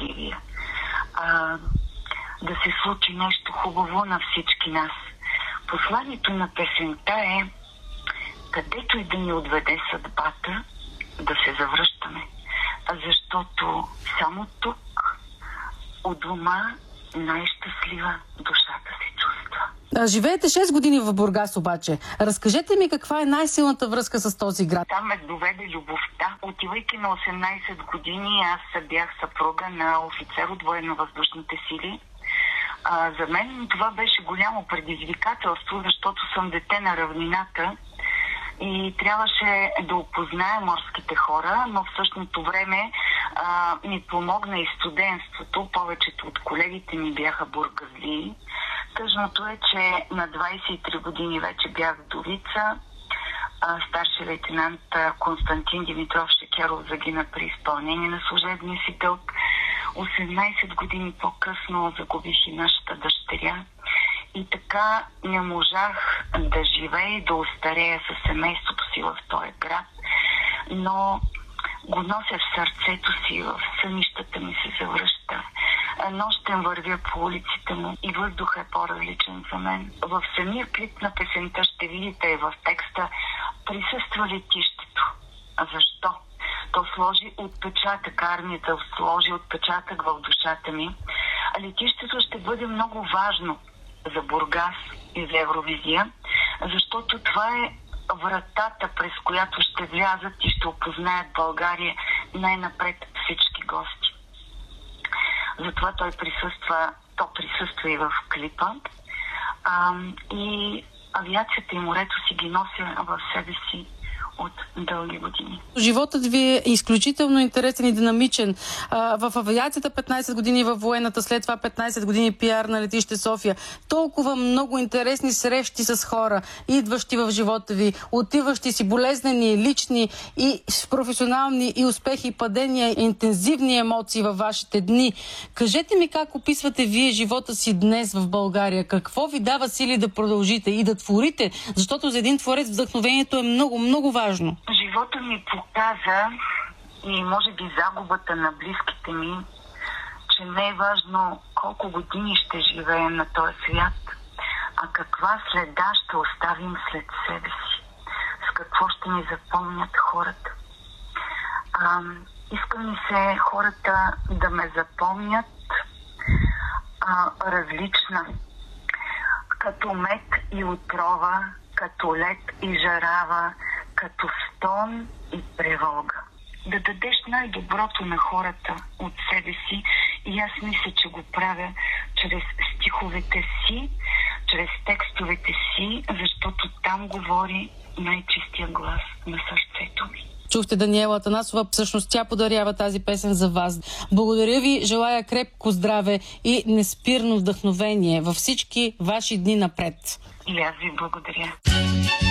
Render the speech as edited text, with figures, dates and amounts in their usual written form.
щастливия. Да се случи нещо хубаво на всички нас. Посланието на песента е: където и да ни отведе съдбата, да се завръщаме. Защото само тук, у дома, най-щастлива душата се чувства. Живеете 6 години в Бургас обаче. Разкажете ми каква е най-силната връзка с този град. Там ме доведе любовта. Отивайки на 18 години, аз бях съпруга на офицер от военно-въздушните сили. За мен това беше голямо предизвикателство, защото съм дете на равнината и трябваше да опозная морските хора, но в същото време ми помогна и студентството. Повечето от колегите ми бяха бургазлии. Тъжното е, че на 23 години вече бях вдовица. Старши лейтенант Константин Димитров Шекеров загина при изпълнение на служебния си дълг. 18 години по-късно загубих и нашата дъщеря. И така не можах да живея и да остарея със семейството си в този град, но го нося в сърцето си, в сънищата ми се завръща. Нощем вървя по улиците му и въздухът е по-различен за мен. В самия клип на песента ще видите и в текста присъства летището. Защо? То сложи отпечатък, армията сложи отпечатък в душата ми. А летището ще бъде много важно за Бургас и за Евровизия, защото това е вратата, през която ще влязат и ще опознаят България най-напред всички гости. Затова то присъства и в клипа. И авиацията и морето си ги нося в себе си от дълги години. Животът ви е изключително интересен и динамичен. В авиацията 15 години, във военната, след това 15 години пиар на летище София. Толкова много интересни срещи с хора, идващи в живота ви, отиващи си, болезнени, лични и професионални, и успехи, и падения, интензивни емоции във вашите дни. Кажете ми как описвате вие живота си днес в България? Какво ви дава сили да продължите и да творите? Защото за един творец вдъхновението е много, много важно. Живота ми показа, и може би загубата на близките ми, че не е важно колко години ще живеем на този свят, а каква следа ще оставим след себе си, с какво ще ни запомнят хората. Искам ми се хората да ме запомнят различна, като мед и отрова, като лед и жарава, като стон и тревога. Да дадеш най-доброто на хората от себе си, и аз мисля, че го правя чрез стиховете си, чрез текстовете си, защото там говори най-чистия глас на сърцето ми. Чухте Даниела Атанасова, всъщност тя подарява тази песен за вас. Благодаря ви, желая крепко здраве и неспирно вдъхновение във всички ваши дни напред. И аз ви благодаря.